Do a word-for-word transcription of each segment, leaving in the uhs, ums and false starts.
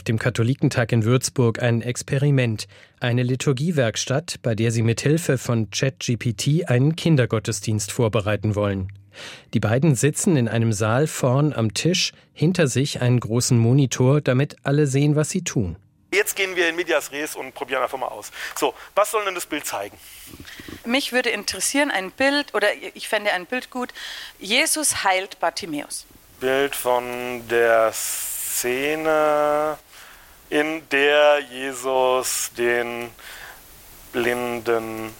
dem Katholikentag in Würzburg ein Experiment, eine Liturgiewerkstatt, bei der sie mithilfe von ChatGPT einen Kindergottesdienst vorbereiten wollen. Die beiden sitzen in einem Saal vorn am Tisch, hinter sich einen großen Monitor, damit alle sehen, was sie tun. Jetzt gehen wir in Medias Res und probieren einfach mal aus. So, was soll denn das Bild zeigen? Mich würde interessieren ein Bild, oder ich fände ein Bild gut, Jesus heilt Bartimäus. Bild von der Szene, in der Jesus den blinden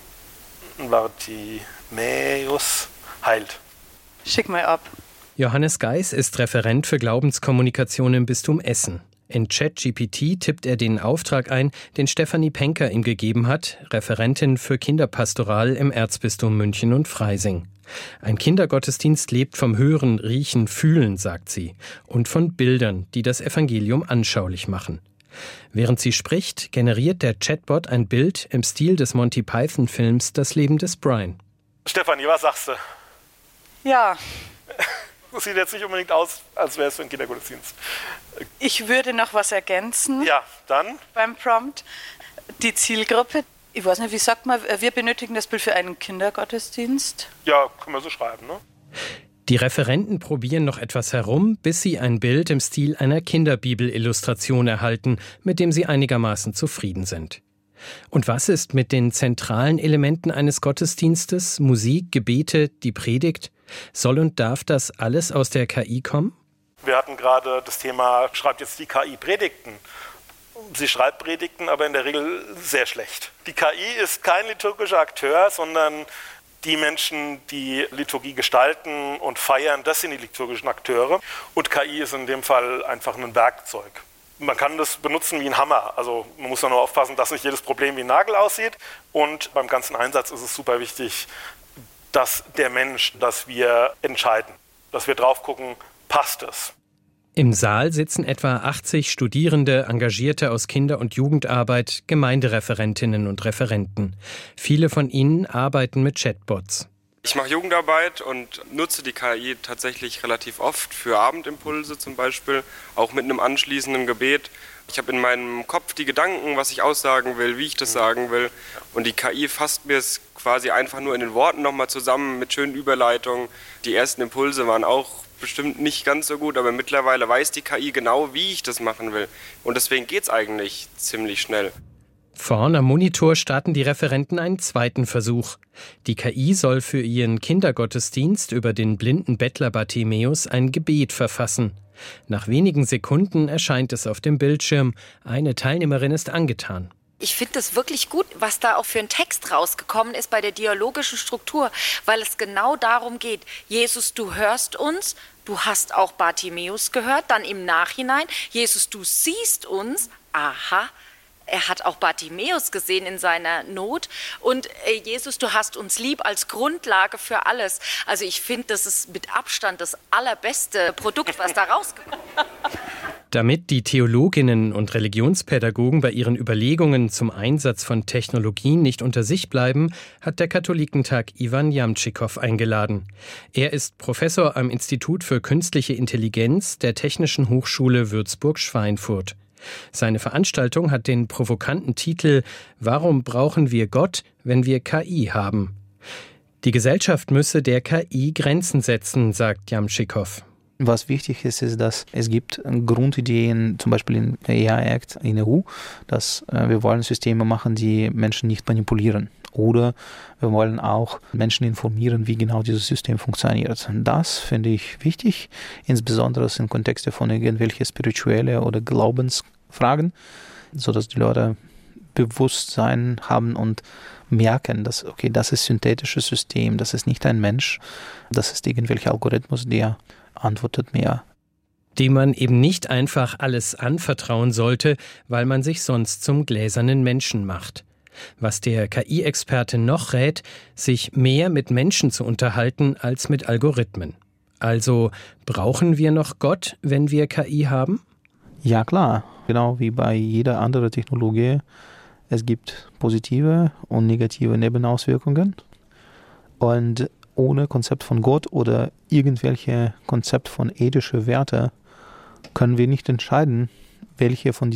Bartimäus heilt. Schick mal ab. Johannes Geis ist Referent für Glaubenskommunikation im Bistum Essen. In ChatGPT tippt er den Auftrag ein, den Stefanie Penker ihm gegeben hat, Referentin für Kinderpastoral im Erzbistum München und Freising. Ein Kindergottesdienst lebt vom Hören, Riechen, Fühlen, sagt sie, und von Bildern, die das Evangelium anschaulich machen. Während sie spricht, generiert der Chatbot ein Bild im Stil des Monty-Python-Films Das Leben des Brian. Stefanie, was sagst du? Ja. Das sieht jetzt nicht unbedingt aus, als wäre es für einen Kindergottesdienst. Ich würde noch was ergänzen. Ja, dann? Beim Prompt. Die Zielgruppe, ich weiß nicht, wie sagt man, wir benötigen das Bild für einen Kindergottesdienst? Ja, können wir so schreiben, ne? Die Referenten probieren noch etwas herum, bis sie ein Bild im Stil einer Kinderbibel-Illustration erhalten, mit dem sie einigermaßen zufrieden sind. Und was ist mit den zentralen Elementen eines Gottesdienstes, Musik, Gebete, die Predigt? Soll und darf das alles aus der K I kommen? Wir hatten gerade das Thema, schreibt jetzt die K I Predigten. Sie schreibt Predigten, aber in der Regel sehr schlecht. Die K I ist kein liturgischer Akteur, sondern die Menschen, die Liturgie gestalten und feiern, das sind die liturgischen Akteure. Und K I ist in dem Fall einfach ein Werkzeug. Man kann das benutzen wie ein Hammer. Also man muss nur aufpassen, dass nicht jedes Problem wie ein Nagel aussieht. Und beim ganzen Einsatz ist es super wichtig, dass der Mensch, dass wir entscheiden, dass wir drauf gucken, passt es. Im Saal sitzen etwa achtzig Studierende, Engagierte aus Kinder- und Jugendarbeit, Gemeindereferentinnen und Referenten. Viele von ihnen arbeiten mit Chatbots. Ich mache Jugendarbeit und nutze die K I tatsächlich relativ oft für Abendimpulse zum Beispiel, auch mit einem anschließenden Gebet. Ich habe in meinem Kopf die Gedanken, was ich aussagen will, wie ich das sagen will. Und die K I fasst mir es quasi einfach nur in den Worten nochmal zusammen mit schönen Überleitungen. Die ersten Impulse waren auch bestimmt nicht ganz so gut, aber mittlerweile weiß die K I genau, wie ich das machen will. Und deswegen geht es eigentlich ziemlich schnell. Vorn am Monitor starten die Referenten einen zweiten Versuch. Die K I soll für ihren Kindergottesdienst über den blinden Bettler Bartimäus ein Gebet verfassen. Nach wenigen Sekunden erscheint es auf dem Bildschirm. Eine Teilnehmerin ist angetan. Ich finde es wirklich gut, was da auch für ein Text rausgekommen ist bei der dialogischen Struktur, weil es genau darum geht, Jesus, du hörst uns, du hast auch Bartimäus gehört, dann im Nachhinein, Jesus, du siehst uns, aha, er hat auch Bartimäus gesehen in seiner Not und äh, Jesus, du hast uns lieb als Grundlage für alles. Also ich finde, das ist mit Abstand das allerbeste Produkt, was da rausgekommen ist. Damit die Theologinnen und Religionspädagogen bei ihren Überlegungen zum Einsatz von Technologien nicht unter sich bleiben, hat der Katholikentag Iwan Jamtschikow eingeladen. Er ist Professor am Institut für Künstliche Intelligenz der Technischen Hochschule Würzburg-Schweinfurt. Seine Veranstaltung hat den provokanten Titel »Warum brauchen wir Gott, wenn wir K I haben?« Die Gesellschaft müsse der K I Grenzen setzen, sagt Jamtschikow. Was wichtig ist, ist, dass es gibt Grundideen, zum Beispiel im A I-Act in der E U, dass äh, wir wollen Systeme machen, die Menschen nicht manipulieren. Oder wir wollen auch Menschen informieren, wie genau dieses System funktioniert. Das finde ich wichtig, insbesondere im Kontext von irgendwelchen spirituellen oder Glaubensfragen, sodass die Leute Bewusstsein haben und merken, dass, okay, das ist ein synthetisches System, das ist nicht ein Mensch, das ist irgendwelcher Algorithmus, der antwortet mir. Dem man eben nicht einfach alles anvertrauen sollte, weil man sich sonst zum gläsernen Menschen macht. Was der K I-Experte noch rät, sich mehr mit Menschen zu unterhalten als mit Algorithmen. Also brauchen wir noch Gott, wenn wir K I haben? Ja klar, genau wie bei jeder anderen Technologie. Es gibt positive und negative Nebenauswirkungen. Und ohne Konzept von Gott oder irgendwelche Konzept von ethischen Werten können wir nicht entscheiden, welche von